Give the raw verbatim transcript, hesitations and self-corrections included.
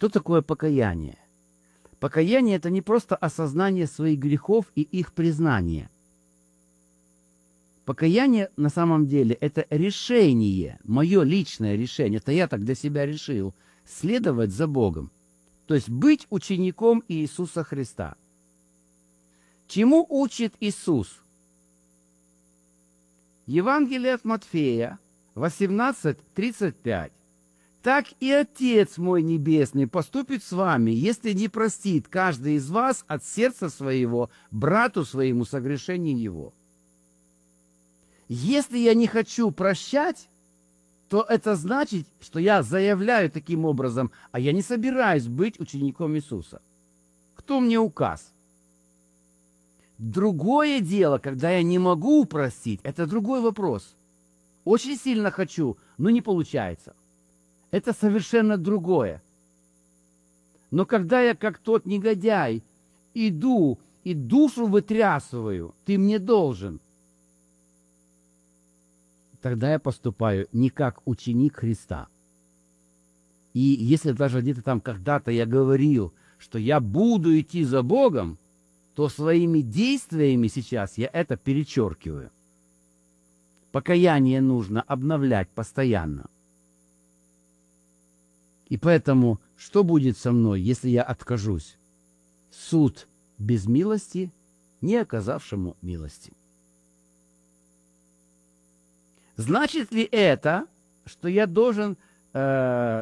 Что такое покаяние? Покаяние – это не просто осознание своих грехов и их признание. Покаяние на самом деле – это решение, мое личное решение, это я так для себя решил, следовать за Богом. То есть быть учеником Иисуса Христа. Чему учит Иисус? Евангелие от Матфея, восемнадцать тридцать пять. «Так и Отец мой Небесный поступит с вами, если не простит каждый из вас от сердца своего брату своему согрешение его». Если я не хочу прощать, то это значит, что я заявляю таким образом, а я не собираюсь быть учеником Иисуса. Кто мне указ? Другое дело, когда я не могу простить, это другой вопрос. Очень сильно хочу, но не получается. Это совершенно другое. Но когда я, как тот негодяй, иду и душу вытрясываю, ты мне должен, тогда я поступаю не как ученик Христа. И если даже где-то там когда-то я говорил, что я буду идти за Богом, то своими действиями сейчас я это перечеркиваю. Покаяние нужно обновлять постоянно. И поэтому, что будет со мной, если я откажусь? Суд без милости, не оказавшему милости. Значит ли это, что я должен э,